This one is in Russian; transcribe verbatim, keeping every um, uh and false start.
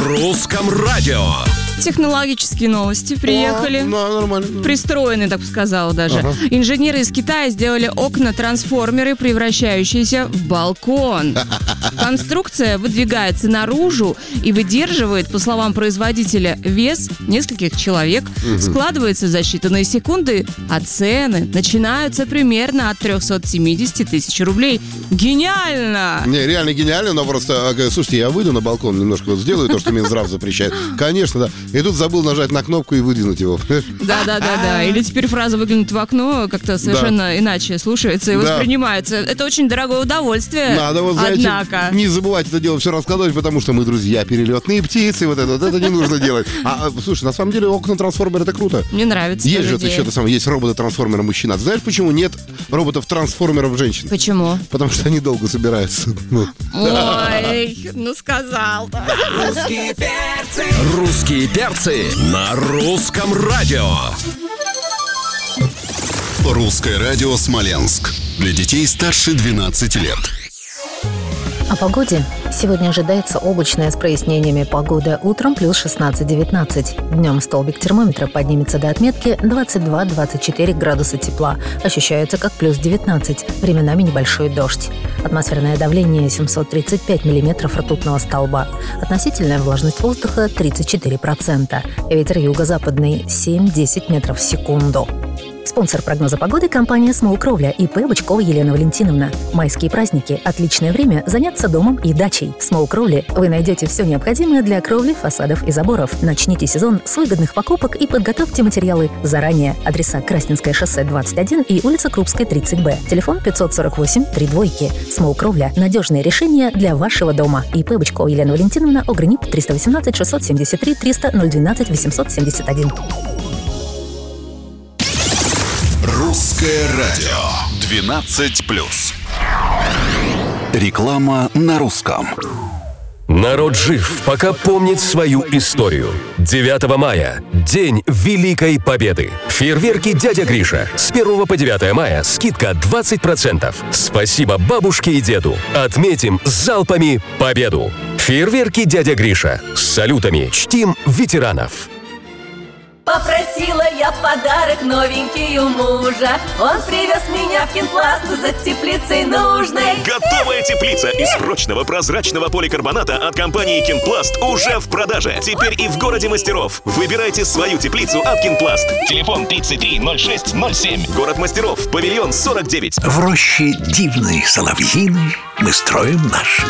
русском радио. Технологические новости приехали. О, да, нормально. Пристроены, так бы сказала даже. Ага. Инженеры из Китая сделали окна-трансформеры, превращающиеся в балкон. Конструкция выдвигается наружу и выдерживает, по словам производителя, вес нескольких человек. Угу. Складывается за считанные секунды, а цены начинаются примерно от триста семьдесят тысяч рублей. Гениально! Не, реально гениально, но просто, слушайте, я выйду на балкон, немножко вот сделаю то, что Минздрав запрещает. Конечно, да. И тут забыл нажать на кнопку и выдвинуть его. Да-да-да-да. Или теперь фраза «выглянуть в окно» как-то совершенно да. иначе слушается и да. воспринимается. Это очень дорогое удовольствие. Надо вот, знаете, однако не забывать это дело все раскладывать, потому что мы, друзья, перелетные птицы, вот это, вот это не нужно делать. А, слушай, на самом деле окна-трансформеры — это круто. Мне нравится. Есть же еще то самое, есть роботы-трансформеры мужчин. А ты знаешь, почему нет роботов-трансформеров женщин? Почему? Потому что они долго собираются. Ой, ну сказал. Русские перцы. Русские перцы на русском радио. Русское радио «Смоленск». Для детей старше двенадцати лет. О погоде. Сегодня ожидается облачная с прояснениями погода. Утром плюс шестнадцать-девятнадцать. Днем столбик термометра поднимется до отметки двадцать два - двадцать четыре градуса тепла. Ощущается как плюс девятнадцать. Временами небольшой дождь. Атмосферное давление семьсот тридцать пять миллиметров ртутного столба. Относительная влажность воздуха тридцать четыре процента. Ветер юго-западный семь - десять метров в секунду. Спонсор прогноза погоды – компания «Смол Кровля» и П. Бычкова Елена Валентиновна. Майские праздники – отличное время заняться домом и дачей. В «Смол Кровле» вы найдете все необходимое для кровли, фасадов и заборов. Начните сезон с выгодных покупок и подготовьте материалы заранее. Адреса: Красненское шоссе двадцать один и улица Крупская тридцать Б. Телефон пятьсот сорок восемь три двойки. «Смол Кровля» – надежные решения для вашего дома. И П. Бычкова Елена Валентиновна, ОГРНИП триста восемнадцать шестьсот семьдесят три триста ноль двенадцать восемьсот семьдесят один. Русское радио двенадцать плюс. Реклама на русском. Народ жив, пока помнит свою историю. девятого мая – День Великой Победы. Фейерверки «Дядя Гриша». С первого по девятое мая скидка двадцать процентов. Спасибо бабушке и деду. Отметим залпами победу. Фейерверки «Дядя Гриша». С салютами чтим ветеранов. Попросила я подарок новенький у мужа. Он привез меня в Кинпласт за теплицей нужной. Готовая теплица из прочного прозрачного поликарбоната от компании Кинпласт уже в продаже. Теперь и в городе мастеров. Выбирайте свою теплицу от Кинпласт. Телефон тридцать три ноль шесть ноль семь. Город мастеров. Павильон сорок девять. В роще дивной соловьиной мы строим наш